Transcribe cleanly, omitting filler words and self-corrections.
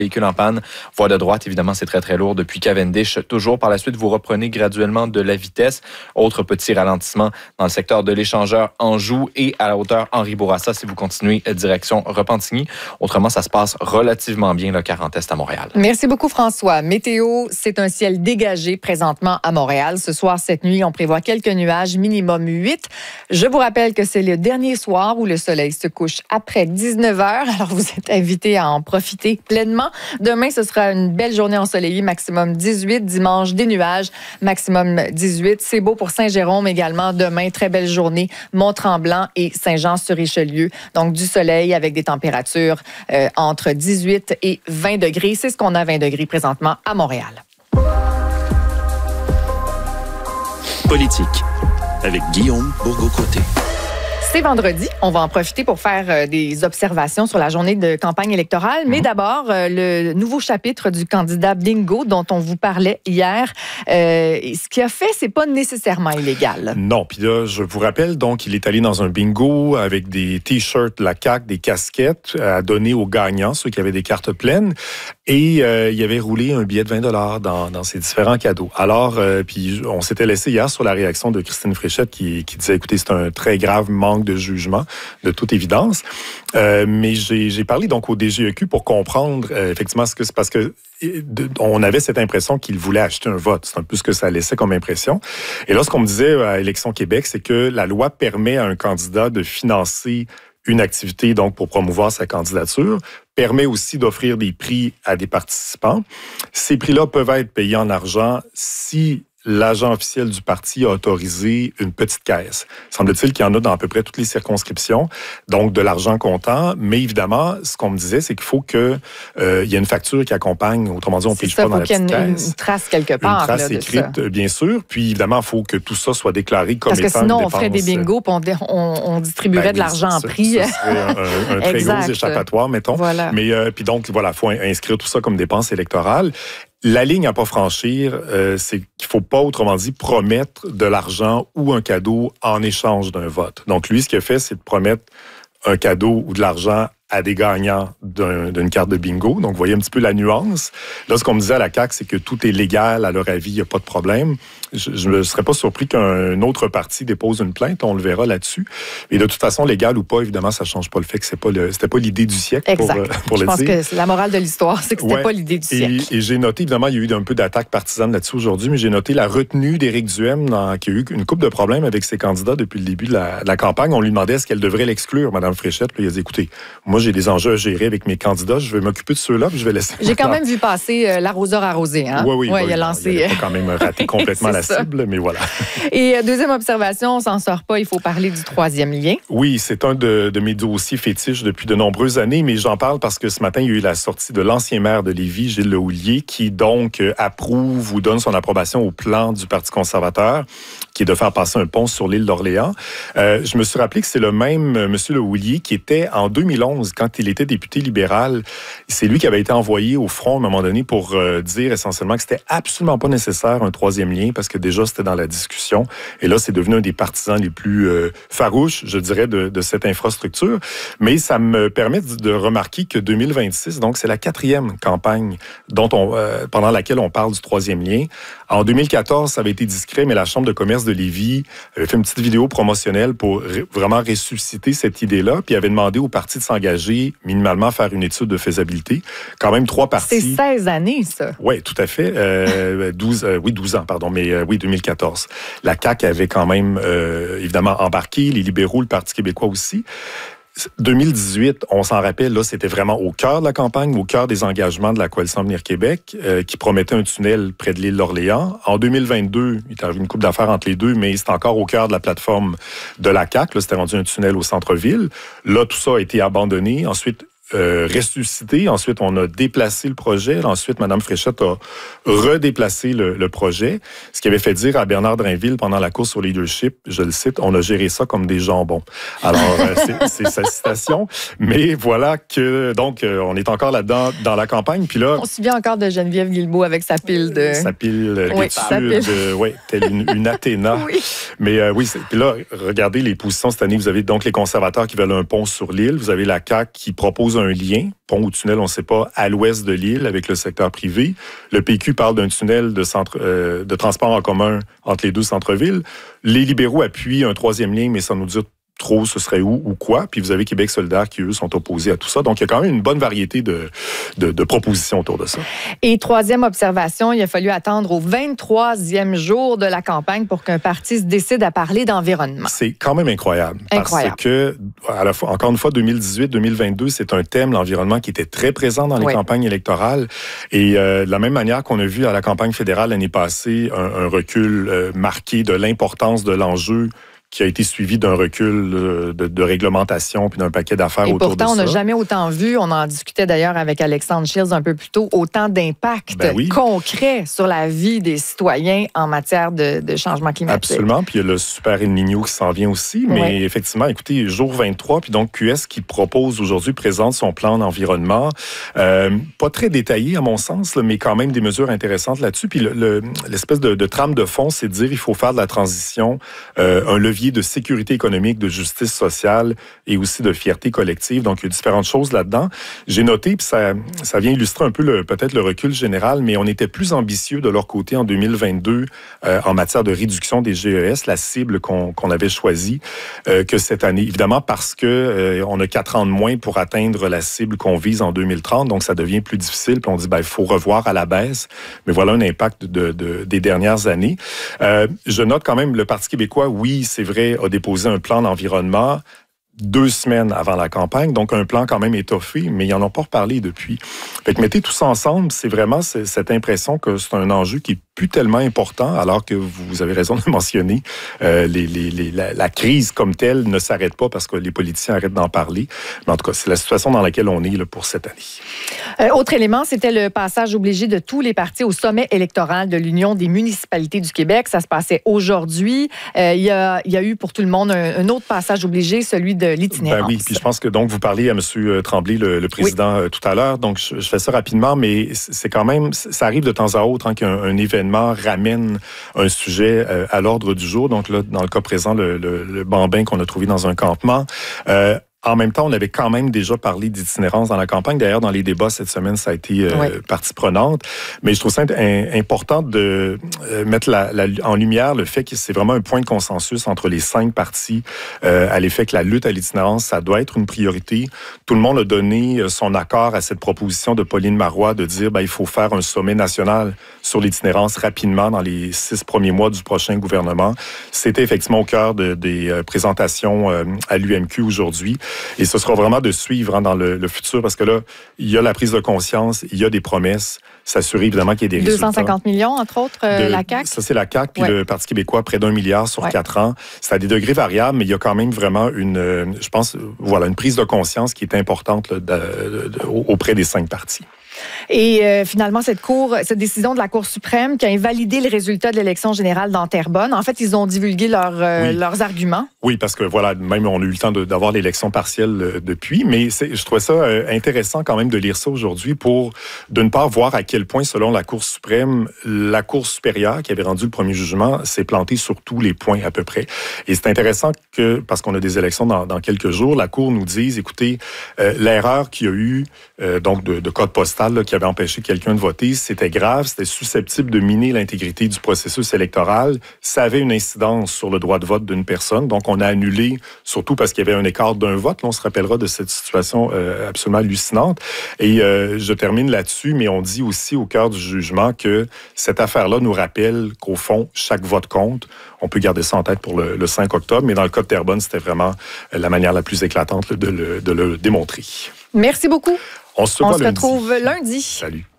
véhicule en panne. Voie de droite, évidemment, c'est très, très lourd depuis Cavendish. Toujours par la suite, vous reprenez graduellement de la vitesse. Autre petit ralentissement dans le secteur de l'échangeur Anjou et à la hauteur Henri Bourassa si vous continuez direction Repentigny. Autrement, ça se passe relativement bien, le 40 Est à Montréal. Merci beaucoup, François. Météo, c'est un ciel dégagé présentement à Montréal. Ce soir, cette nuit, on prévoit quelques nuages, minimum 8. Je vous rappelle que c'est le dernier soir où le soleil se couche après 19h. Alors, vous êtes invités à en profiter pleinement. Demain, ce sera une belle journée ensoleillée, maximum 18. Dimanche, des nuages, maximum 18. C'est beau pour Saint-Jérôme également. Demain, très belle journée, Mont-Tremblant et Saint-Jean-sur-Richelieu. Donc, du soleil avec des températures entre 18 et 20 degrés. C'est ce qu'on a 20 degrés présentement à Montréal. Politique avec Guillaume Bourgault-Côté. C'est vendredi. On va en profiter pour faire des observations sur la journée de campagne électorale. Mais d'abord, le nouveau chapitre du candidat bingo dont on vous parlait hier. Ce qu'il a fait, c'est pas nécessairement illégal. Non. Puis là, je vous rappelle, donc, il est allé dans un bingo avec des T-shirts de la CAQ, des casquettes à donner aux gagnants, ceux qui avaient des cartes pleines. Et il avait roulé un billet de 20 $ dans ses différents cadeaux. Alors, puis on s'était laissé hier sur la réaction de Christine Fréchette qui disait, écoutez, c'est un très grave manque de jugement, de toute évidence. Mais j'ai parlé donc au DGEQ pour comprendre effectivement ce que c'est, parce que on avait cette impression qu'il voulait acheter un vote. C'est un peu ce que ça laissait comme impression. Et là, ce qu'on me disait à Élections Québec, c'est que la loi permet à un candidat de financer une activité donc pour promouvoir sa candidature, permet aussi d'offrir des prix à des participants. Ces prix-là peuvent être payés en argent si l'agent officiel du parti a autorisé une petite caisse. Semble-t-il qu'il y en a dans à peu près toutes les circonscriptions, donc de l'argent comptant. Mais évidemment, ce qu'on me disait, c'est qu'il faut qu'il y ait une facture qui accompagne. Autrement dit, on ne pige pas dans la petite caisse. Il faut qu'il y ait une trace quelque part. Une trace là, écrite, bien sûr. Puis évidemment, il faut que tout ça soit déclaré comme étant une dépense. Parce que sinon, on ferait des bingos et on distribuerait de l'argent en prix. Ce serait un très gros échappatoire, mettons. Voilà. Mais puis donc, voilà, il faut inscrire tout ça comme dépense électorale. La ligne à pas franchir, c'est qu'il ne faut pas, autrement dit, promettre de l'argent ou un cadeau en échange d'un vote. Donc, lui, ce qu'il a fait, c'est de promettre un cadeau ou de l'argent à des gagnants d'une carte de bingo. Donc, vous voyez un petit peu la nuance. Là, ce qu'on me disait à la CAQ, c'est que tout est légal, à leur avis, il n'y a pas de problème. Je ne serais pas surpris qu'un autre parti dépose une plainte, on le verra là-dessus. Et de toute façon, légal ou pas, évidemment, ça ne change pas le fait que c'était pas l'idée du siècle, pour le dire. Je pense que la morale de l'histoire, c'est que c'était pas l'idée du siècle. Et j'ai noté, évidemment, il y a eu un peu d'attaque partisane là-dessus aujourd'hui, mais j'ai noté la retenue d'Éric Duhem, qui a eu une couple de problèmes avec ses candidats depuis le début de la campagne. On lui demandait est-ce qu'elle devrait l'exclure, Mme Fréchette. Puis il a dit, écoutez, moi, j'ai des enjeux à gérer avec mes candidats, je vais m'occuper de ceux-là, puis je vais laisser... J'ai quand même vu passer l'arroseur arrosé. Hein? Oui, il a lancé... Il a quand même raté complètement la cible, mais voilà. Et deuxième observation, on s'en sort pas, il faut parler du troisième lien. Oui, c'est un de mes dossiers fétiches depuis de nombreuses années, mais j'en parle parce que ce matin, il y a eu la sortie de l'ancien maire de Lévis, Gilles Lehouillier, qui donc approuve ou donne son approbation au plan du Parti conservateur, qui est de faire passer un pont sur l'île d'Orléans. Je me suis rappelé que c'est le même M. Lehouillier qui était en 2011, quand il était député libéral. C'est lui qui avait été envoyé au front à un moment donné pour dire essentiellement que c'était absolument pas nécessaire un troisième lien, parce que déjà, c'était dans la discussion. Et là, c'est devenu un des partisans les plus farouches, je dirais, de cette infrastructure. Mais ça me permet de remarquer que 2026, donc c'est la 4e campagne pendant laquelle on parle du troisième lien. En 2014, ça avait été discret, mais la Chambre de commerce de Lévis avait fait une petite vidéo promotionnelle pour vraiment ressusciter cette idée-là, puis avait demandé aux partis de s'engager minimalement à faire une étude de faisabilité. Quand même 3 partis. C'est 16 années, ça. Oui, tout à fait. 12 ans, pardon, mais oui, 2014. La CAQ avait quand même, évidemment, embarqué, les libéraux, le Parti québécois aussi. 2018, on s'en rappelle, là, c'était vraiment au cœur de la campagne, au cœur des engagements de la Coalition Avenir Québec, qui promettait un tunnel près de l'île d'Orléans. En 2022, il est arrivé une couple d'affaires entre les deux, mais c'est encore au cœur de la plateforme de la CAQ. Là, c'était rendu un tunnel au centre-ville. Là, tout ça a été abandonné. Ensuite, ressuscité. Ensuite, on a déplacé le projet. Ensuite, Mme Fréchette a redéplacé le projet, ce qui avait fait dire à Bernard Drainville pendant la course au leadership, je le cite, on a géré ça comme des jambons. Alors, c'est sa citation. Mais voilà que, donc, on est encore là-dedans dans la campagne. Puis là, on se souvient encore de Geneviève Guilbeault avec sa pile de... Sa pile d'études, oui, telle une Athéna. Oui. Mais oui, puis là, regardez les positions cette année. Vous avez donc les conservateurs qui veulent un pont sur l'île. Vous avez la CAQ qui propose un lien, pont ou tunnel, on ne sait pas, à l'ouest de l'île avec le secteur privé. Le PQ parle d'un tunnel de transport en commun entre les deux centres-villes. Les libéraux appuient un troisième lien, mais sans nous dire trop ce serait où ou quoi. Puis vous avez Québec solidaire qui, eux, sont opposés à tout ça. Donc, il y a quand même une bonne variété de propositions autour de ça. Et troisième observation, il a fallu attendre au 23e jour de la campagne pour qu'un parti se décide à parler d'environnement. C'est quand même incroyable. Parce que, à la fois, encore une fois, 2018-2022, c'est un thème, l'environnement, qui était très présent dans les campagnes électorales. Et de la même manière qu'on a vu à la campagne fédérale l'année passée, un recul marqué de l'importance de l'enjeu qui a été suivi d'un recul de réglementation puis d'un paquet d'affaires autour de ça. Et pourtant, on n'a jamais autant vu, on en discutait d'ailleurs avec Alexandre Shields un peu plus tôt, autant d'impact concret sur la vie des citoyens en matière de changement climatique. Absolument, puis il y a le super El Niño qui s'en vient aussi, mais effectivement, écoutez, jour 23, puis donc QS qui propose aujourd'hui, présente son plan d'environnement, pas très détaillé à mon sens, mais quand même des mesures intéressantes là-dessus, puis l'espèce de trame de fond, c'est de dire il faut faire de la transition un levier de sécurité économique, de justice sociale et aussi de fierté collective. Donc, il y a différentes choses là-dedans. J'ai noté, puis ça vient illustrer un peu peut-être le recul général, mais on était plus ambitieux de leur côté en 2022 en matière de réduction des GES, la cible qu'on avait choisie, que cette année. Évidemment, parce que on a 4 ans de moins pour atteindre la cible qu'on vise en 2030, donc ça devient plus difficile. Puis on dit, il faut revoir à la baisse. Mais voilà un impact des dernières années. Je note quand même, le Parti québécois, oui, c'est vrai, a déposé un plan d'environnement 2 semaines avant la campagne, donc un plan quand même étoffé, mais ils n'en ont pas reparlé depuis. Fait que mettez tout ça ensemble, c'est vraiment cette impression que c'est un enjeu qui est plus tellement important, alors que vous avez raison de mentionner, la crise comme telle ne s'arrête pas parce que les politiciens arrêtent d'en parler. Mais en tout cas, c'est la situation dans laquelle on est là, pour cette année. Autre élément, c'était le passage obligé de tous les partis au sommet électoral de l'Union des municipalités du Québec. Ça se passait aujourd'hui. Il y a eu pour tout le monde un autre passage obligé, celui de l'itinérance. Oui, puis je pense que donc vous parliez à M. Tremblay, le président, tout à l'heure. Donc, je fais ça rapidement, mais c'est quand même, ça arrive de temps à autre qu'un événement ramène un sujet à l'ordre du jour. Donc là, dans le cas présent, le bambin qu'on a trouvé dans un campement. En même temps, on avait quand même déjà parlé d'itinérance dans la campagne. D'ailleurs, dans les débats cette semaine, ça a été partie prenante. Mais je trouve ça important de mettre en lumière le fait que c'est vraiment un point de consensus entre les 5 partis à l'effet que la lutte à l'itinérance, ça doit être une priorité. Tout le monde a donné son accord à cette proposition de Pauline Marois de dire il faut faire un sommet national sur l'itinérance rapidement dans les 6 premiers mois du prochain gouvernement. C'était effectivement au cœur des présentations à l'UMQ aujourd'hui. Et ce sera vraiment de suivre dans le futur, parce que là, il y a la prise de conscience, il y a des promesses, s'assurer évidemment qu'il y ait des résultats. 250 millions, entre autres, la CAQ? Ça, c'est la CAQ, puis le Parti québécois, près d'1 milliard sur 4 ans. C'est à des degrés variables, mais il y a quand même vraiment une prise de conscience qui est importante auprès des 5 partis. Et finalement, cette décision de la Cour suprême qui a invalidé le résultat de l'élection générale dans Terrebonne, en fait, ils ont divulgué leurs arguments. Oui, parce que même on a eu le temps d'avoir l'élection partielle depuis, mais je trouvais ça intéressant quand même de lire ça aujourd'hui pour, d'une part, voir à quel point, selon la Cour suprême, la Cour supérieure qui avait rendu le premier jugement s'est plantée sur tous les points à peu près. Et c'est intéressant que, parce qu'on a des élections dans quelques jours, la Cour nous dise, écoutez, l'erreur qu'il y a eu donc de code postal qui avait empêché quelqu'un de voter, c'était grave, c'était susceptible de miner l'intégrité du processus électoral, ça avait une incidence sur le droit de vote d'une personne, donc on a annulé, surtout parce qu'il y avait un écart d'un vote, là, on se rappellera de cette situation absolument hallucinante. Et je termine là-dessus, mais on dit aussi au cœur du jugement que cette affaire-là nous rappelle qu'au fond, chaque vote compte. On peut garder ça en tête pour le 5 octobre, mais dans le cas de Terrebonne, c'était vraiment la manière la plus éclatante de le démontrer. Merci beaucoup. On se retrouve lundi. Salut.